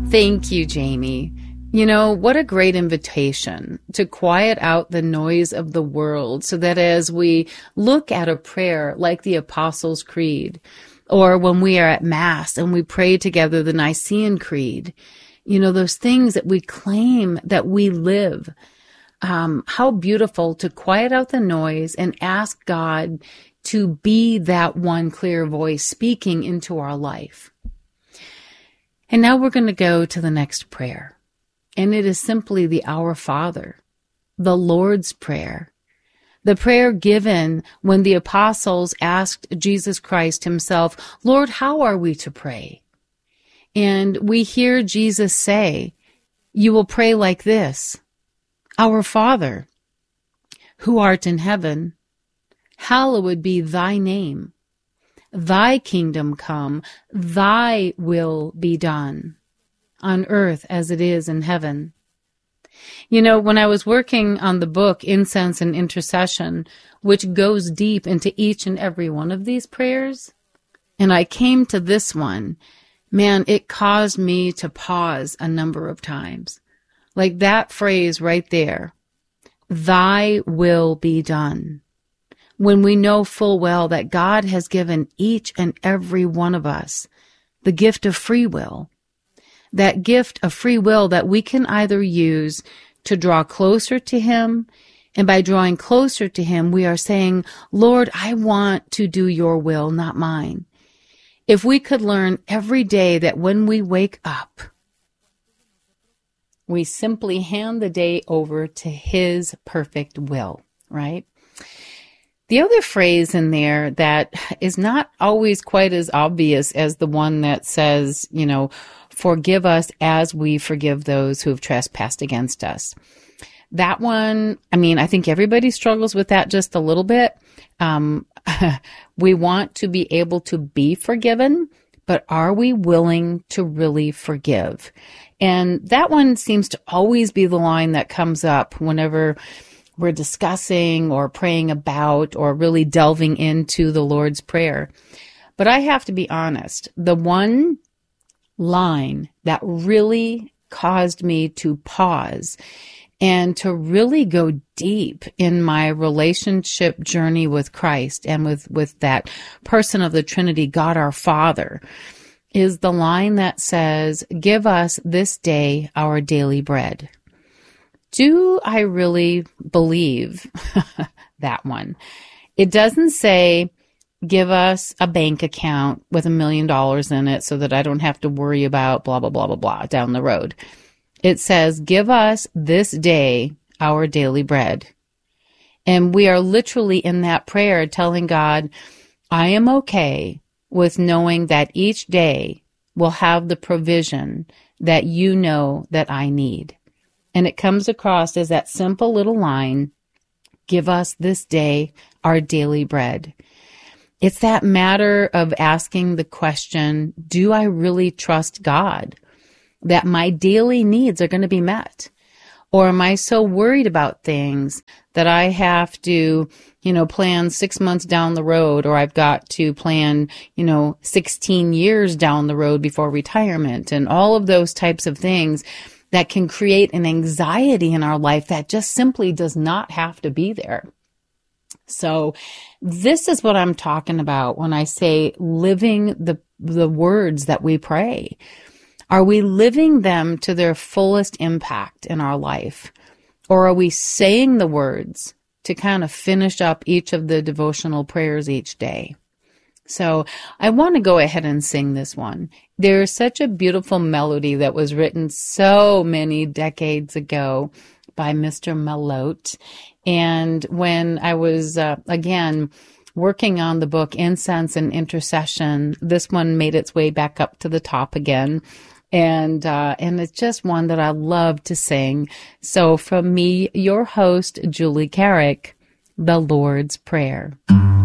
Thank you, Jamie. You know, what a great invitation to quiet out the noise of the world so that as we look at a prayer like the Apostles' Creed, or when we are at Mass and we pray together the Nicene Creed, you know, those things that we claim that we live, how beautiful to quiet out the noise and ask God to be that one clear voice speaking into our life. And now we're going to go to the next prayer. And it is simply the Our Father, the Lord's Prayer. The prayer given when the apostles asked Jesus Christ himself, Lord, how are we to pray? And we hear Jesus say, you will pray like this, Our Father, who art in heaven, hallowed be thy name. Thy kingdom come, thy will be done, on earth as it is in heaven. You know, when I was working on the book, Incense and Intercession, which goes deep into each and every one of these prayers, and I came to this one, man, it caused me to pause a number of times. Like that phrase right there, thy will be done. When we know full well that God has given each and every one of us the gift of free will, that gift of free will that we can either use to draw closer to Him, and by drawing closer to Him, we are saying, Lord, I want to do your will, not mine. If we could learn every day that when we wake up, we simply hand the day over to His perfect will, right? The other phrase in there that is not always quite as obvious as the one that says, you know, forgive us as we forgive those who have trespassed against us. That one, I mean, I think everybody struggles with that just a little bit. We want to be able to be forgiven, but are we willing to really forgive? And that one seems to always be the line that comes up whenever we're discussing or praying about or really delving into the Lord's Prayer. But I have to be honest, the one line that really caused me to pause and to really go deep in my relationship journey with Christ and with that person of the Trinity, God our Father, is the line that says, give us this day our daily bread. Do I really believe that one? It doesn't say, give us a bank account with $1 million in it so that I don't have to worry about blah, blah, blah, blah, blah down the road. It says, give us this day our daily bread. And we are literally in that prayer telling God, I am okay with knowing that each day will have the provision that you know that I need. And it comes across as that simple little line, give us this day our daily bread. It's that matter of asking the question, do I really trust God that my daily needs are going to be met? Or am I so worried about things that I have to, plan 6 months down the road, or I've got to plan, 16 years down the road before retirement, and all of those types of things that can create an anxiety in our life that just simply does not have to be there. So this is what I'm talking about when I say living the words that we pray. Are we living them to their fullest impact in our life? Or are we saying the words to kind of finish up each of the devotional prayers each day? So I want to go ahead and sing this one. There's such a beautiful melody that was written so many decades ago by Mr. Malotte. And when I was, again, working on the book Incense and Intercession, this one made its way back up to the top again. And it's just one that I love to sing. So from me, your host, Julie Carrick, the Lord's Prayer.